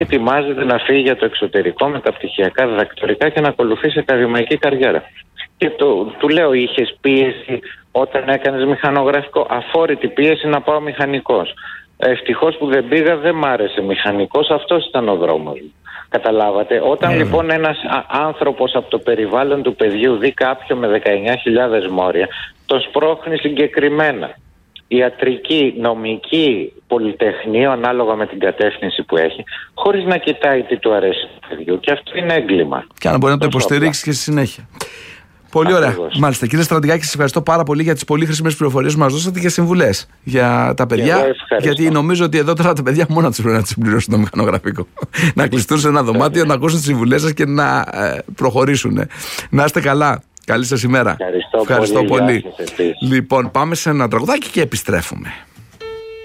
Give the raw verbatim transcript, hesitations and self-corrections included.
ετοιμάζεται να φύγει για το εξωτερικό με τα πτυχιακά διδακτορικά και να ακολουθήσει ακαδημαϊκή καριέρα. Και το, του λέω, είχες πίεση όταν έκανες μηχανογραφικό? Αφόρητη πίεση να πάω μηχανικός. Ευτυχώς που δεν πήγα, δεν μ' άρεσε μηχανικός, αυτός ήταν ο δρόμος μου. Καταλάβατε. Όταν mm. λοιπόν ένας άνθρωπος από το περιβάλλον του παιδιού δει κάποιον με δεκαεννιά χιλιάδες μόρια, τον σπρώχνει συγκεκριμένα. Ιατρική, νομική, πολυτεχνείο, ανάλογα με την κατεύθυνση που έχει, χωρίς να κοιτάει τι του αρέσει το παιδιού. Και αυτό είναι έγκλημα. Και αν μπορεί να το υποστηρίξει και στη συνέχεια. Πολύ ωραία. Ακριβώς. Μάλιστα. Κύριε Στρατηγάκη, σας ευχαριστώ πάρα πολύ για τις πολύ χρήσιμες πληροφορίες που μας δώσατε και συμβουλές για τα παιδιά. Γιατί νομίζω ότι εδώ τώρα τα παιδιά μόνο τους πρέπει να τους συμπληρώσουν το μηχανογραφικό. Να κλειστούν σε ένα δωμάτιο, να ακούσουν τις συμβουλές σας και να ε, προχωρήσουν. Να είστε καλά. Καλή σας ημέρα. Ευχαριστώ, ευχαριστώ πολύ. πολύ. Λοιπόν, πάμε σε ένα τραγουδάκι και επιστρέφουμε.